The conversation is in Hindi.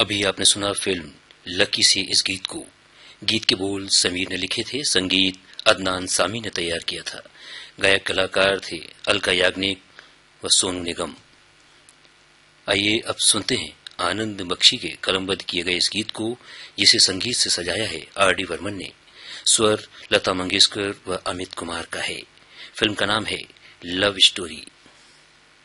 अभी आपने सुना फिल्म लकी से इस गीत को। गीत के बोल समीर ने लिखे थे, संगीत अदनान सामी ने तैयार किया था। गायक कलाकार थे अलका याग्निक व सोनू निगम। आइए अब सुनते हैं आनंद बख्शी के कलमबद्ध किए गए इस गीत को, जिसे संगीत से सजाया है आर.डी. बर्मन ने। स्वर लता मंगेशकर व अमित कुमार का है। फिल्म का नाम है लव स्टोरी।